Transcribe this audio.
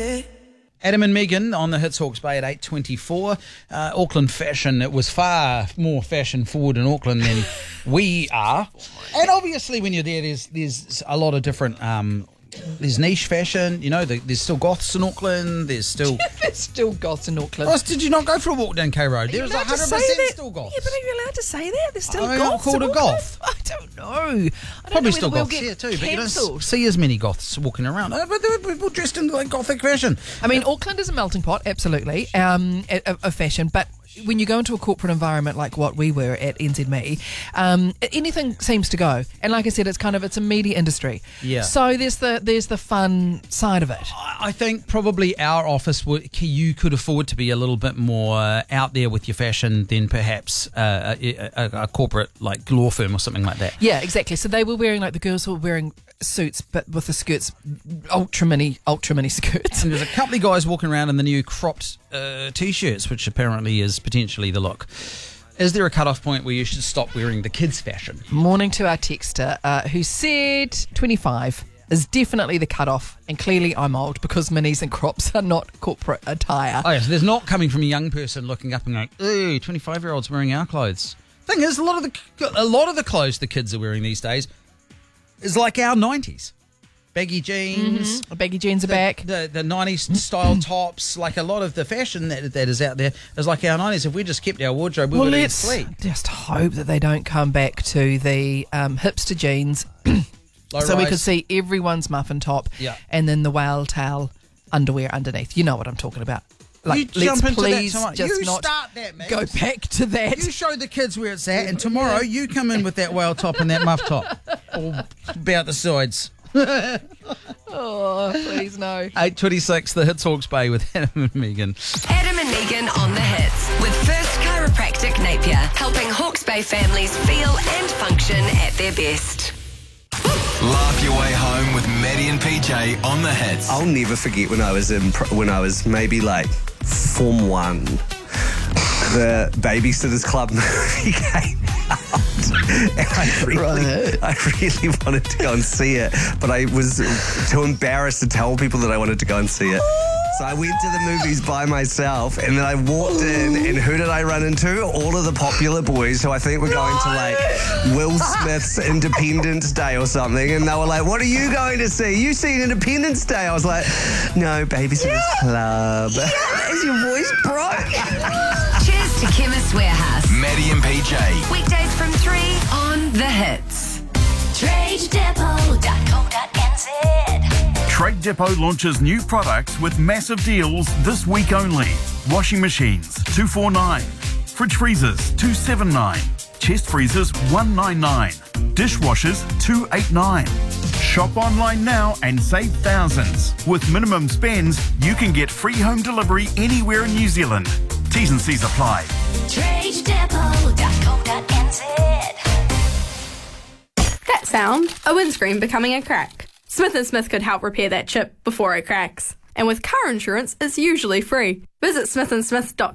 Adam and Megan on the Hits Hawke's Bay at 8:24. Auckland fashion, it was far more fashion forward in Auckland than we are. And obviously when you're there, there's a lot of different... there's niche fashion, there's still goths in Auckland, there's still... There's still goths in Auckland. Oh, did you not go for a walk down K Road? There was 100% still goths. Yeah, but are you allowed to say that? There's still Are they goths not called in a Auckland? goth? I don't know. Probably still goths here too, but you don't see as many goths walking around. But there were people dressed in like gothic fashion. I mean, Auckland is a melting pot, absolutely, of fashion, but when you go into a corporate environment like what we were at NZME, anything seems to go. And like I said, it's a media industry. Yeah. So there's the fun side of it. I think probably our office, you could afford to be a little bit more out there with your fashion than perhaps a corporate like law firm or something like that. Yeah, exactly. So they were wearing, like the girls were wearing suits, but with the skirts, ultra mini skirts. And there's a couple of guys walking around in the new cropped T-shirts, which apparently is potentially the look. Is there a cut-off point where you should stop wearing the kids' fashion? Morning to our texter who said 25 is definitely the cut-off, and clearly I'm old because minis and crops are not corporate attire. Oh, yes, there's not coming from a young person looking up and going, "Ooh, 25-year-olds wearing our clothes." Thing is, a lot of the clothes the kids are wearing these days is like our 90s. Baggy jeans. Mm-hmm. Baggy jeans are back. The 90s style tops, like a lot of the fashion that is out there is like our 90s. If we just kept our wardrobe, we would have sleep. Just hope that they don't come back to the hipster jeans. So we could see everyone's muffin top, and then the whale tail underwear underneath. You know what I'm talking about. Like, you jump into please that just you not start that, man. go back to that. You show the kids where it's at, and tomorrow you come in with that whale top and that muff top, all about the sides. Oh, please no. 8:26, the Hits Hawke's Bay with Adam and Megan. Adam and Megan on the Hits with First Chiropractic Napier, helping Hawke's Bay families feel and function at their best. Laugh your way home with Maddie and PJ on the Hits. I'll never forget when I was maybe like Form 1. The Babysitters Club movie came out. And I really wanted to go and see it, but I was too embarrassed to tell people that I wanted to go and see it. So I went to the movies by myself, and then I walked in, and who did I run into? All of the popular boys who I think were going to like Will Smith's Independence Day or something, and they were like, "What are you going to see? You seen Independence Day?" I was like, "No, Babysitters Club." Is your voice broke? Cheers to Chemist Warehouse. Maddie and PJ. Weekdays from 3 on the Hits. TradeDepot.co.nz. Trade Depot launches new products with massive deals this week only. Washing machines, $249. Fridge freezers, $279. Chest freezers, $199. Dishwashers, $289. Shop online now and save thousands. With minimum spends, you can get free home delivery anywhere in New Zealand. T's and C's apply. TradeDepot.co.nz. That sound, a windscreen becoming a crack. Smith & Smith could help repair that chip before it cracks. And with car insurance, it's usually free. Visit smithandsmith.co.nz